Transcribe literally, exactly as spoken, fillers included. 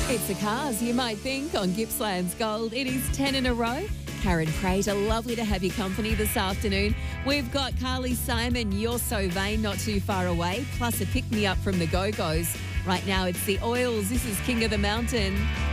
It's the cars, you might think, on Gippsland's Gold. It is ten in a row. Karen Prater, lovely to have your company this afternoon. We've got Carly Simon, You're So Vain, not too far away, plus a pick-me-up from the Go-Go's. Right now, it's the Oils. This is King of the Mountain.